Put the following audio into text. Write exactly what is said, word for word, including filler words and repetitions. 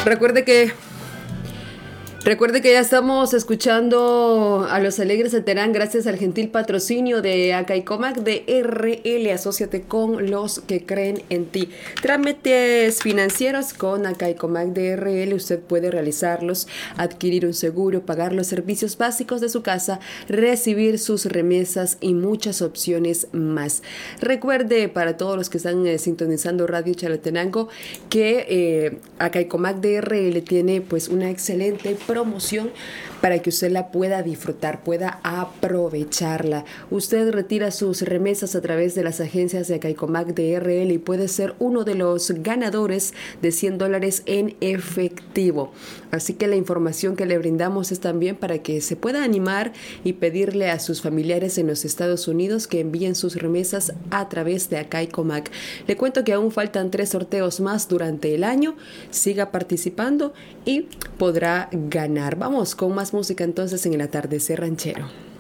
Recuerde que Recuerde que ya estamos escuchando a los Alegres de Terán gracias al gentil patrocinio de Acaicomac de R L. Asóciate con los que creen en ti. Trámites financieros con Acaicomac de R L. Usted puede realizarlos, adquirir un seguro, pagar los servicios básicos de su casa, recibir sus remesas y muchas opciones más. Recuerde, para todos los que están eh, sintonizando Radio Chalatenango, que eh, Acaicomac de R L tiene pues una excelente promoción para que usted la pueda disfrutar, pueda aprovecharla. Usted retira sus remesas a través de las agencias de Acaicomac de R L y puede ser uno de los ganadores de cien dólares en efectivo. Así que la información que le brindamos es también para que se pueda animar y pedirle a sus familiares en los Estados Unidos que envíen sus remesas a través de Acaicomac. Le cuento que aún faltan tres sorteos más durante el año. Siga participando y podrá ganar. Vamos con más música entonces en el atardecer ranchero.